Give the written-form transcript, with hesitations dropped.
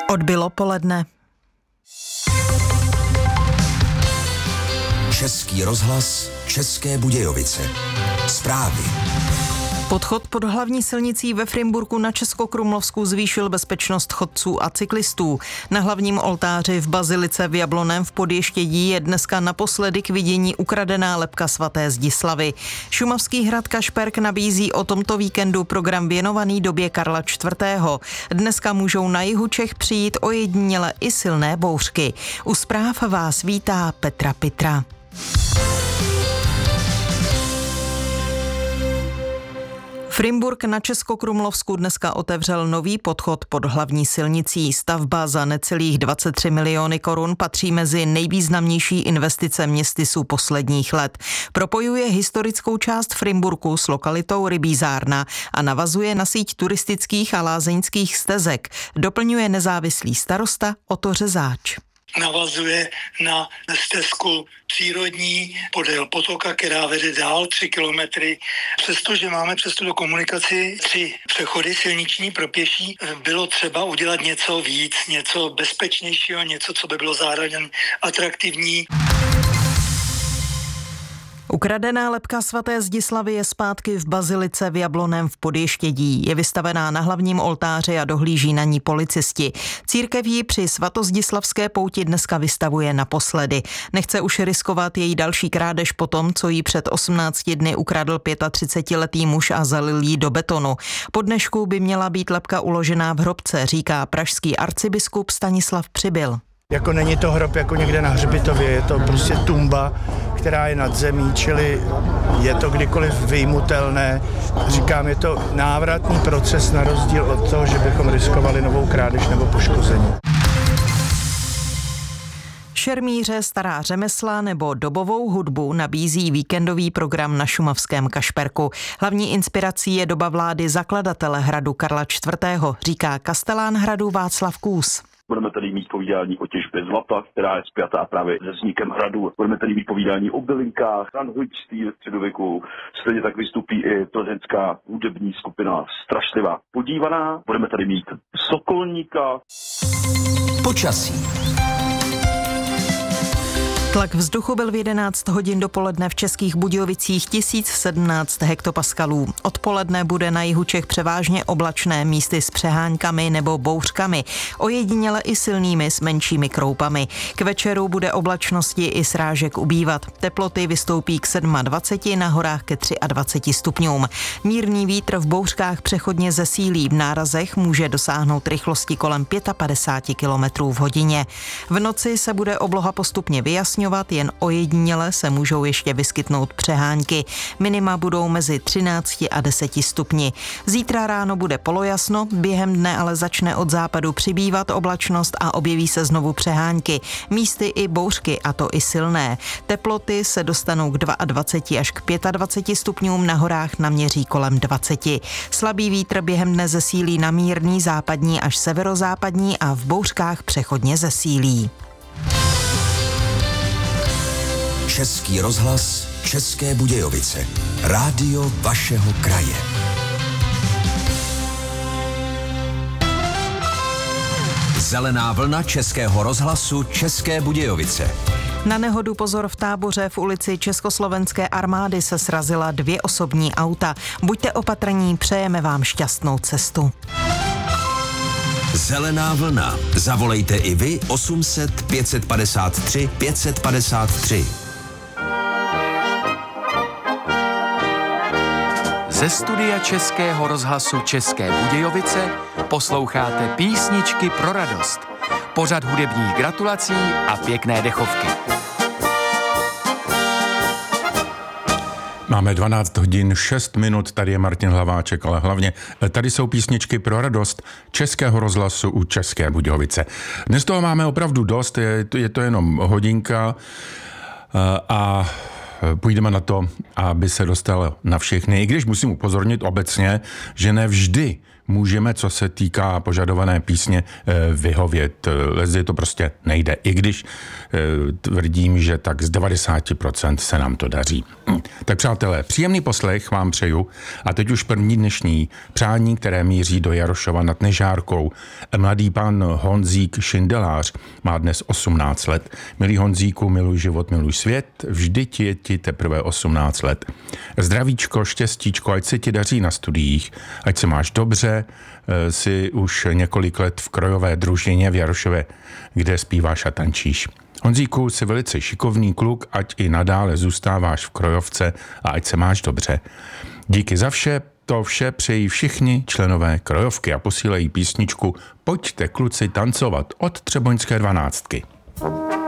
Odbylo poledne. Český rozhlas, České Budějovice. Zprávy. Podchod pod hlavní silnicí ve Frimburku na Českokrumlovsku zvýšil bezpečnost chodců a cyklistů. Na hlavním oltáři v bazilice v Jablonném v Podještědí je dneska naposledy k vidění ukradená lebka svaté Zdislavy. Šumavský hrad Kašperk nabízí o tomto víkendu program věnovaný době Karla IV. Dneska můžou na jihu Čech přijít ojediněle i silné bouřky. U zpráv vás vítá Petra Pitra. Frimburk na Českokrumlovsku dneska otevřel nový podchod pod hlavní silnicí. Stavba za necelých 23 miliony korun patří mezi nejvýznamnější investice městysu posledních let. Propojuje historickou část Frimburku s lokalitou Rybí Zárna a navazuje na síť turistických a lázeňských stezek. Doplňuje nezávislý starosta Otto Řezáč. Navazuje na stezku přírodní podél potoka, která vede dál 3 kilometry. Přestože máme přes tuto komunikaci 3 přechody silniční pro pěší, bylo třeba udělat něco víc, něco bezpečnějšího, něco, co by bylo zároveň atraktivní. Ukradená lebka svaté Zdislavy je zpátky v bazilice v Jablonném v Podještědí. Je vystavená na hlavním oltáři a dohlíží na ní policisti. Církev ji při svatozdislavské pouti dneska vystavuje naposledy. Nechce už riskovat její další krádež po tom, co jí před 18 dny ukradl 35letý muž a zalil jí do betonu. Po dnešku by měla být lebka uložená v hrobce, říká pražský arcibiskup Stanislav Přibyl. Jako není to hrob jako někde na hřbitově, je to prostě tumba, která je nad zemí, čili je to kdykoliv vyjmutelné. Říkám, je to návratný proces na rozdíl od toho, že bychom riskovali novou krádež nebo poškození. Šermíře, stará řemesla nebo dobovou hudbu nabízí víkendový program na šumavském Kašperku. Hlavní inspirací je doba vlády zakladatele hradu Karla IV., říká kastelán hradu Václav Kůs. Budeme tady mít povídání o těžbě zlata, která je spjatá právě se vznikem hradu. Budeme tady mít povídání o bylinkách, ranhojčství ve středověku. Stejně tak vystoupí i plzeňská hudební skupina Strašlivá podívaná. Budeme tady mít sokolníka. Počasí. Tlak vzduchu byl v 11 hodin dopoledne v Českých Budějovicích 1017 hektopaskalů. Odpoledne bude na jihu Čech převážně oblačné, místy s přeháňkami nebo bouřkami, ojediněle i silnými s menšími kroupami. K večeru bude oblačnosti i srážek ubývat. Teploty vystoupí k 27, na horách ke 23 stupňům. Mírný vítr v bouřkách přechodně zesílí, v nárazech může dosáhnout rychlosti kolem 55 km v hodině. V noci se bude obloha postupně vyjasňovat, jen ojediněle se můžou ještě vyskytnout přehánky. Minima budou mezi 13 a 10 stupni. Zítra ráno bude polojasno, během dne ale začne od západu přibývat oblačnost a objeví se znovu přehánky. Místy i bouřky, a to i silné. Teploty se dostanou k 22 až k 25 stupňům, na horách naměří kolem 20. Slabý vítr během dne zesílí na mírný západní až severozápadní a v bouřkách přechodně zesílí. Český rozhlas, České Budějovice. Rádio vašeho kraje. Zelená vlna Českého rozhlasu, České Budějovice. Na nehodu pozor v Táboře. V ulici Československé armády se srazila 2 osobní auta. Buďte opatrní, přejeme vám šťastnou cestu. Zelená vlna. Zavolejte i vy 800 553 553. Ze studia Českého rozhlasu České Budějovice posloucháte Písničky pro radost. Pořad hudebních gratulací a pěkné dechovky. Máme 12 hodin 6 minut, tady je Martin Hlaváček, ale hlavně tady jsou písničky pro radost Českého rozhlasu u České Budějovice. Dnes toho máme opravdu dost, je to jenom hodinka a půjdeme na to, aby se dostalo na všechny. I když musím upozornit obecně, že ne vždy můžeme, co se týká požadované písně, vyhovět. Lezy to prostě nejde. I když tvrdím, že tak z 90% se nám to daří. Tak přátelé, příjemný poslech vám přeju a teď už první dnešní přání, které míří do Jarošova nad Nežárkou. Mladý pan Honzík Šindelář má dnes 18 let. Milý Honzíku, miluj život, miluj svět, vždyť je ti teprve 18 let. Zdravíčko, štěstíčko, ať se ti daří na studiích, ať se máš dobře, jsi už několik let v krojové družině v Jarošově, kde zpíváš a tančíš. Honzíku, jsi velice šikovný kluk, ať i nadále zůstáváš v krojovce a ať se máš dobře. Díky za vše, to vše přejí všichni členové krojovky a posílejí písničku Pojďte kluci tancovat od Třeboňské 12.